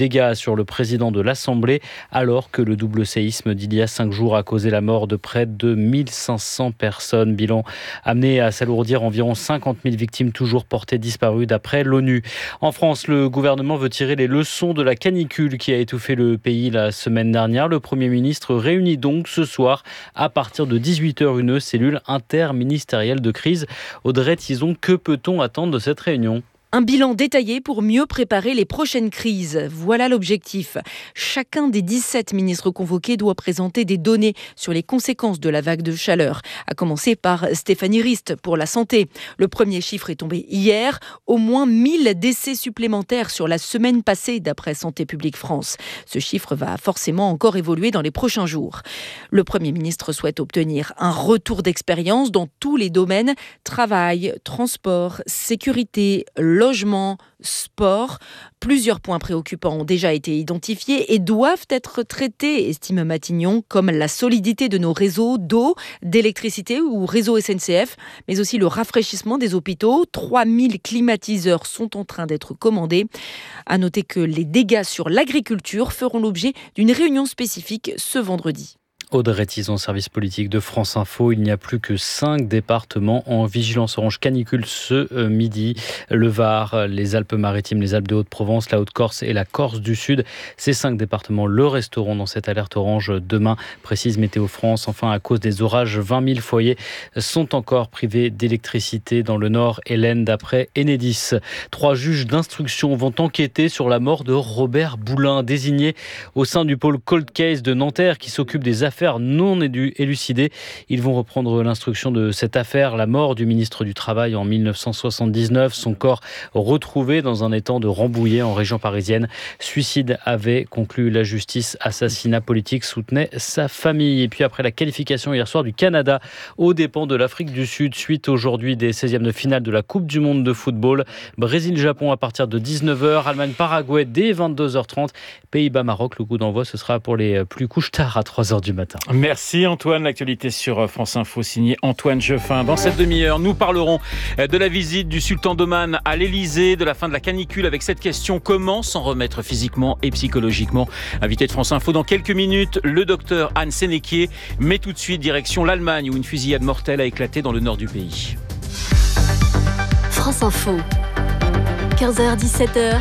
dégâts sur le président de l'Assemblée, alors que le double séisme d'il y a 5 jours a causé la mort de près de 1500 personnes. Bilan amené à s'alourdir, environ 50 000 victimes toujours portées disparues d'après l'ONU. En France, le gouvernement veut tirer les leçons de la canicule qui a étouffé le pays la semaine dernière. Le Premier ministre réunit donc ce soir à partir de 18h une cellule interministérielle de crise. Audrey Tizon, que peut-on attendre de cette réunion ? Un bilan détaillé pour mieux préparer les prochaines crises. Voilà l'objectif. Chacun des 17 ministres convoqués doit présenter des données sur les conséquences de la vague de chaleur. À commencer par Stéphanie Rist pour la santé. Le premier chiffre est tombé hier. Au moins 1000 décès supplémentaires sur la semaine passée d'après Santé publique France. Ce chiffre va forcément encore évoluer dans les prochains jours. Le Premier ministre souhaite obtenir un retour d'expérience dans tous les domaines. Travail, transport, sécurité, logement, sport. Plusieurs points préoccupants ont déjà été identifiés et doivent être traités, estime Matignon, comme la solidité de nos réseaux d'eau, d'électricité ou réseau SNCF, mais aussi le rafraîchissement des hôpitaux. 3000 climatiseurs sont en train d'être commandés. À noter que les dégâts sur l'agriculture feront l'objet d'une réunion spécifique ce vendredi. Audrey Tizon, service politique de France Info. Il n'y a plus que 5 départements en vigilance orange canicule ce midi. Le Var, les Alpes-Maritimes, les Alpes de Haute-Provence, la Haute-Corse et la Corse du Sud. Ces 5 départements le resteront dans cette alerte orange demain, précise Météo France. Enfin, à cause des orages, 20 000 foyers sont encore privés d'électricité dans le Nord et l'Aisne, d'après Enedis. 3 juges d'instruction vont enquêter sur la mort de Robert Boulin, désigné au sein du pôle Cold Case de Nanterre qui s'occupe des affaires non élucidées. Ils vont reprendre l'instruction de cette affaire, la mort du ministre du Travail en 1979. Son corps retrouvé dans un étang de Rambouillet en région parisienne. Suicide avait conclu la justice, assassinat politique soutenait sa famille. Et puis après la qualification hier soir du Canada aux dépens de l'Afrique du Sud, suite aujourd'hui des 16e de finale de la Coupe du Monde de football. Brésil-Japon à partir de 19h, Allemagne-Paraguay dès 22h30, Pays-Bas-Maroc. Le coup d'envoi, ce sera pour les plus couche-tard à 3h du matin. Merci Antoine. L'actualité sur France Info signé Antoine Jeffin. Dans cette demi-heure, nous parlerons de la visite du sultan d'Oman à l'Elysée, de la fin de la canicule avec cette question: comment s'en remettre physiquement et psychologiquement? Invité de France Info dans quelques minutes, le docteur Anne Sénéquier. Mais tout de suite, direction l'Allemagne où une fusillade mortelle a éclaté dans le nord du pays. France Info, 15h-17h,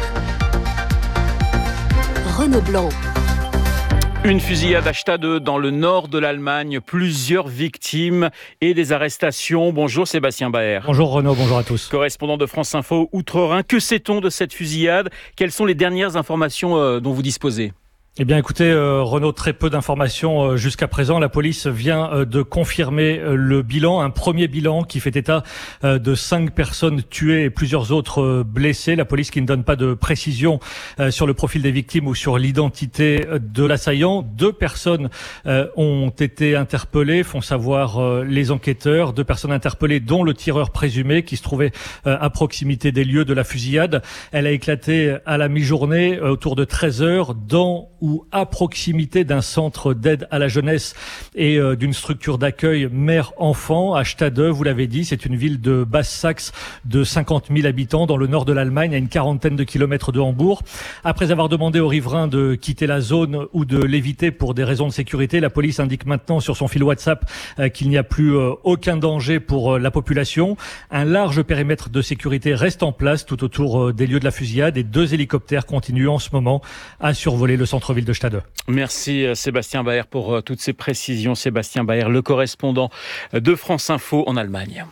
Renaud Blanc. Une fusillade à Stade dans le nord de l'Allemagne, plusieurs victimes et des arrestations. Bonjour Sébastien Baer. Bonjour Renaud, bonjour à tous. Correspondant de France Info Outre-Rhin, que sait-on de cette fusillade? Quelles sont les dernières informations dont vous disposez? Eh bien écoutez Renaud, très peu d'informations jusqu'à présent. La police vient de confirmer le bilan, un premier bilan qui fait état de 5 personnes tuées et plusieurs autres blessées. La police qui ne donne pas de précision sur le profil des victimes ou sur l'identité de l'assaillant. 2 personnes ont été interpellées, font savoir les enquêteurs. 2 personnes interpellées dont le tireur présumé qui se trouvait à proximité des lieux de la fusillade. Elle a éclaté à la mi-journée autour de 13h dans ou à proximité d'un centre d'aide à la jeunesse et d'une structure d'accueil mère-enfant à Stade. Vous l'avez dit, c'est une ville de Basse-Saxe de 50 000 habitants dans le nord de l'Allemagne, à une quarantaine de kilomètres de Hambourg. Après avoir demandé aux riverains de quitter la zone ou de l'éviter pour des raisons de sécurité, la police indique maintenant sur son fil WhatsApp qu'il n'y a plus aucun danger pour la population. Un large périmètre de sécurité reste en place tout autour des lieux de la fusillade et 2 hélicoptères continuent en ce moment à survoler le centre-ville de Stade. Merci Sébastien Baer pour toutes ces précisions. Sébastien Baer, le correspondant de France Info en Allemagne.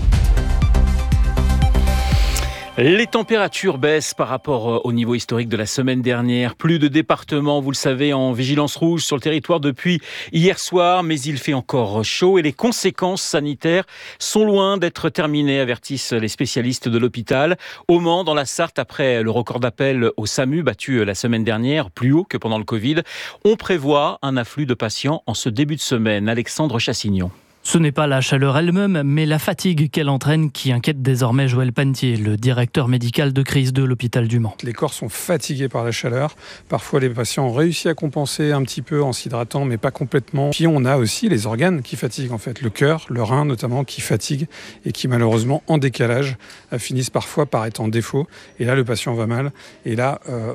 Les températures baissent par rapport au niveau historique de la semaine dernière. Plus de départements, vous le savez, en vigilance rouge sur le territoire depuis hier soir, mais il fait encore chaud et les conséquences sanitaires sont loin d'être terminées, avertissent les spécialistes de l'hôpital. Au Mans, dans la Sarthe, après le record d'appel au SAMU battu la semaine dernière, plus haut que pendant le Covid, on prévoit un afflux de patients en ce début de semaine. Alexandre Chassignon. Ce n'est pas la chaleur elle-même, mais la fatigue qu'elle entraîne qui inquiète désormais Joël Panetier, le directeur médical de crise de l'hôpital du Mans. Les corps sont fatigués par la chaleur. Parfois, les patients ont réussi à compenser un petit peu en s'hydratant, mais pas complètement. Puis on a aussi les organes qui fatiguent en fait. Le cœur, le rein notamment, qui fatiguent et qui malheureusement, en décalage, finissent parfois par être en défaut. Et là, le patient va mal. Et là,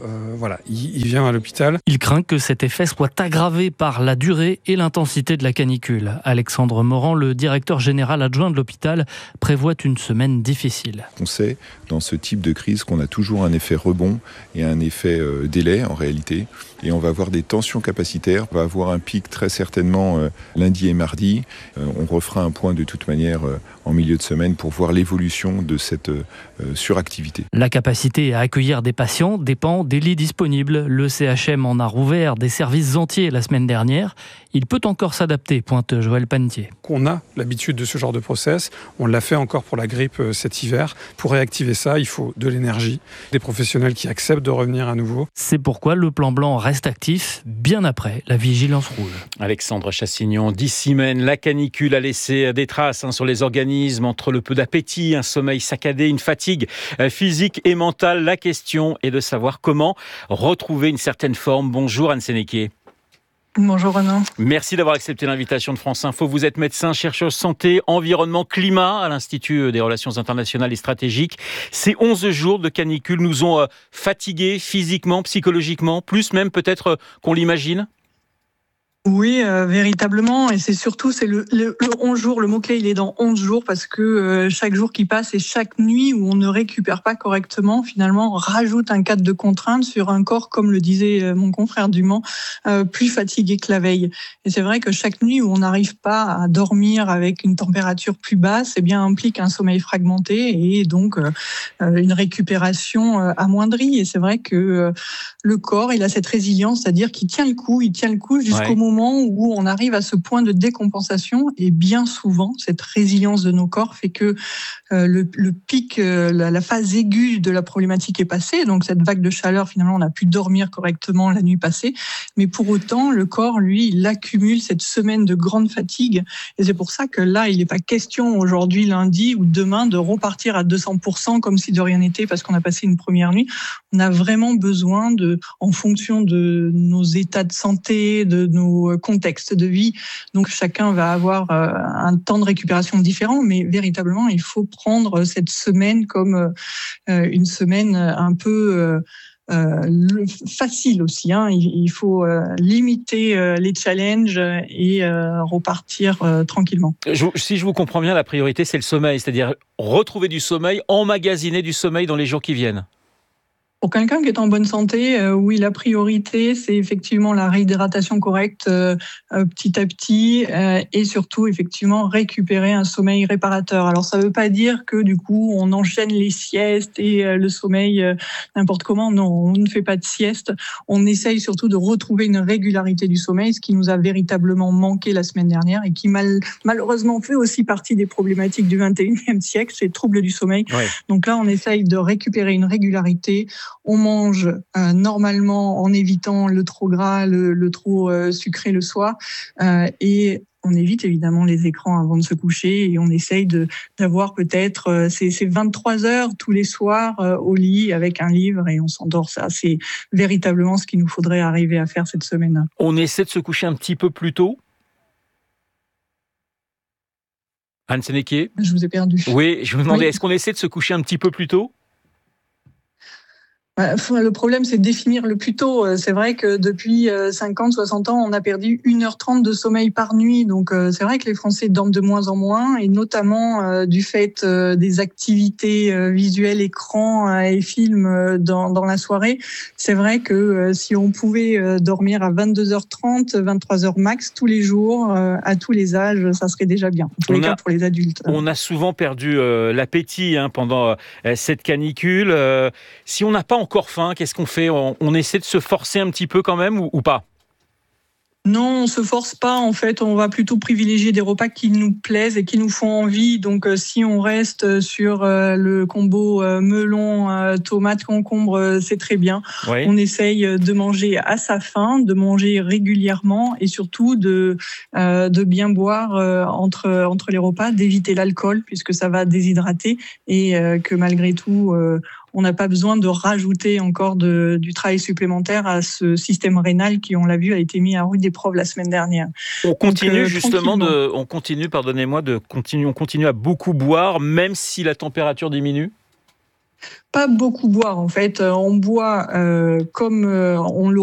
il vient à l'hôpital. Il craint que cet effet soit aggravé par la durée et l'intensité de la canicule. Alexandre Morand, le directeur général adjoint de l'hôpital, prévoit une semaine difficile. On sait dans ce type de crise qu'on a toujours un effet rebond et un effet délai en réalité. Et on va avoir des tensions capacitaires. On va avoir un pic très certainement lundi et mardi. On refera un point de toute manière en milieu de semaine pour voir l'évolution de cette suractivité. La capacité à accueillir des patients dépend des lits disponibles. Le CHM en a rouvert des services entiers la semaine dernière. Il peut encore s'adapter, pointe Joël Panetier. On a l'habitude de ce genre de process. On l'a fait encore pour la grippe cet hiver. Pour réactiver ça, il faut de l'énergie, des professionnels qui acceptent de revenir à nouveau. C'est pourquoi le plan blanc reste actif bien après la vigilance rouge. Alexandre Chassignon, 10 semaines, la canicule a laissé des traces sur les organismes, entre le peu d'appétit, un sommeil saccadé, une fatigue physique et mentale. La question est de savoir comment retrouver une certaine forme. Bonjour Anne Sénéquier. Bonjour Renan. Merci d'avoir accepté l'invitation de France Info. Vous êtes médecin, chercheur santé, environnement, climat à l'Institut des relations internationales et stratégiques. Ces 11 jours de canicule nous ont fatigués physiquement, psychologiquement, plus même peut-être qu'on l'imagine ? Oui, véritablement. Et c'est le 11 jours. Le mot-clé, il est dans 11 jours parce que chaque jour qui passe et chaque nuit où on ne récupère pas correctement, finalement, rajoute un cadre de contrainte sur un corps, comme le disait mon confrère du Mans, plus fatigué que la veille. Et c'est vrai que chaque nuit où on n'arrive pas à dormir avec une température plus basse, eh bien, implique un sommeil fragmenté et donc une récupération amoindrie. Et c'est vrai que le corps, il a cette résilience, c'est-à-dire qu'il tient le coup jusqu'au moment où on arrive à ce point de décompensation. Et bien souvent, cette résilience de nos corps fait que le pic, la phase aiguë de la problématique est passée. Donc cette vague de chaleur, finalement, on a pu dormir correctement la nuit passée. Mais pour autant, le corps, lui, il accumule cette semaine de grande fatigue. Et c'est pour ça que là, il n'est pas question aujourd'hui, lundi ou demain, de repartir à 200% comme si de rien n'était parce qu'on a passé une première nuit. On a vraiment besoin en fonction de nos états de santé, de nos contextes de vie. Donc chacun va avoir un temps de récupération différent, mais véritablement, il faut prendre cette semaine comme une semaine un peu facile aussi. Il faut limiter les challenges et repartir tranquillement. Si je vous comprends bien, la priorité, c'est le sommeil, c'est-à-dire retrouver du sommeil, emmagasiner du sommeil dans les jours qui viennent. Pour quelqu'un qui est en bonne santé, oui, la priorité, c'est effectivement la réhydratation correcte petit à petit et surtout, effectivement, récupérer un sommeil réparateur. Alors, ça ne veut pas dire que, du coup, on enchaîne les siestes et le sommeil n'importe comment. Non, on ne fait pas de sieste. On essaye surtout de retrouver une régularité du sommeil, ce qui nous a véritablement manqué la semaine dernière et qui malheureusement fait aussi partie des problématiques du 21e siècle, c'est les troubles du sommeil. Ouais. Donc là, on essaye de récupérer une régularité. On mange normalement en évitant le trop gras, le trop sucré le soir et on évite évidemment les écrans avant de se coucher et on essaye d'avoir peut-être ces 23 heures tous les soirs au lit avec un livre et on s'endort. Ça, c'est véritablement ce qu'il nous faudrait arriver à faire cette semaine. On essaie de se coucher un petit peu plus tôt ? Anne Sénéquier ? Je vous ai perdu. Oui, je me demandais, Est-ce qu'on essaie de se coucher un petit peu plus tôt ? Le problème, c'est de définir le plus tôt. C'est vrai que depuis 50, 60 ans, on a perdu 1h30 de sommeil par nuit. Donc, c'est vrai que les Français dorment de moins en moins et notamment du fait des activités visuelles, écrans et films dans la soirée. C'est vrai que si on pouvait dormir à 22h30, 23h max tous les jours, à tous les âges, ça serait déjà bien. En tous les cas, pour les adultes. On a souvent perdu l'appétit pendant cette canicule. Si on n'a pas encore faim, qu'est-ce qu'on fait ? On essaie de se forcer un petit peu quand même ou pas ? Non, on se force pas. En fait, on va plutôt privilégier des repas qui nous plaisent et qui nous font envie. Donc, si on reste sur le combo melon, tomate, concombre, c'est très bien. Oui. On essaye de manger à sa faim, de manger régulièrement et surtout de bien boire entre les repas, d'éviter l'alcool puisque ça va déshydrater et que malgré tout, on n'a pas besoin de rajouter encore du travail supplémentaire à ce système rénal qui, on l'a vu, a été mis à rude épreuve la semaine dernière. On continue Donc, on continue à beaucoup boire, même si la température diminue. Pas beaucoup boire en fait. On boit comme on le